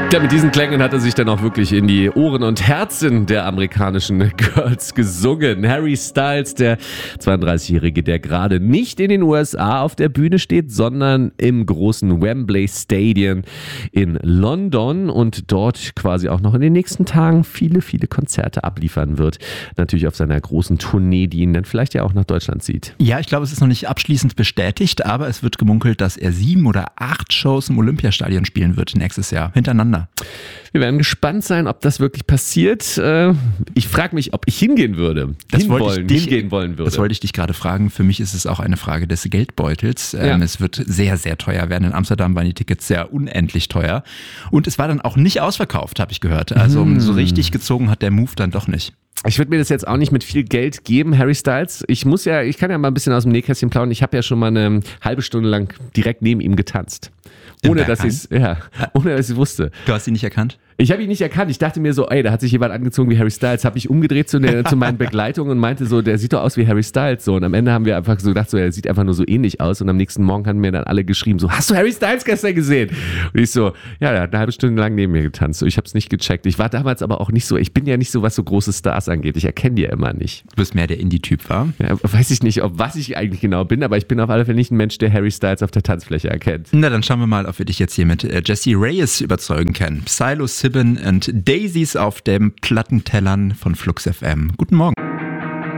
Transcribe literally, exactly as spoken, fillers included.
Ja, mit diesen Klängen hat er sich dann auch wirklich in die Ohren und Herzen der amerikanischen Girls gesungen. Harry Styles, der zweiunddreißigjährige, der gerade nicht in den U S A auf der Bühne steht, sondern im großen Wembley Stadium in London und dort quasi auch noch in den nächsten Tagen viele, viele Konzerte abliefern wird. Natürlich auf seiner großen Tournee, die ihn dann vielleicht ja auch nach Deutschland zieht. Ja, ich glaube, es ist noch nicht abschließend bestätigt, aber es wird gemunkelt, dass er sieben oder acht Shows im Olympiastadion spielen wird nächstes Jahr, hintereinander. Wir werden gespannt sein, ob das wirklich passiert. Ich frage mich, ob ich hingehen würde. Das Hinwollen, wollte ich dich, hingehen wollen würde. Das wollte ich dich gerade fragen. Für mich ist es auch eine Frage des Geldbeutels. Ja. Es wird sehr, sehr teuer werden. In Amsterdam waren die Tickets sehr unendlich teuer. Und es war dann auch nicht ausverkauft, habe ich gehört. Also hm. so richtig gezogen hat der Move dann doch nicht. Ich würde mir das jetzt auch nicht mit viel Geld geben, Harry Styles. Ich muss ja, ich kann ja mal ein bisschen aus dem Nähkästchen plaudern. Ich habe ja schon mal eine halbe Stunde lang direkt neben ihm getanzt. Ohne dass ich es ja, ohne dass ich wusste. Du hast ihn nicht erkannt? Ich habe ihn nicht erkannt. Ich dachte mir so, ey, da hat sich jemand angezogen wie Harry Styles. Habe ich umgedreht zu, der, zu meinen Begleitungen und meinte so, der sieht doch aus wie Harry Styles. So. Und am Ende haben wir einfach so gedacht, so, er sieht einfach nur so ähnlich aus. Und am nächsten Morgen haben mir dann alle geschrieben, so, hast du Harry Styles gestern gesehen? Und ich so, ja, der hat eine halbe Stunde lang neben mir getanzt. So, ich habe es nicht gecheckt. Ich war damals aber auch nicht so, ich bin ja nicht so, was so große Stars angeht. Ich erkenne die ja immer nicht. Du bist mehr der Indie-Typ, wa? Ja, weiß ich nicht, ob was ich eigentlich genau bin, aber ich bin auf alle Fälle nicht ein Mensch, der Harry Styles auf der Tanzfläche erkennt. Na, dann schauen wir mal, ob wir dich jetzt hier mit Jessie Reyes überzeugen können. Psilocybin und Daisies auf den Plattentellern von Flux F M. Guten Morgen.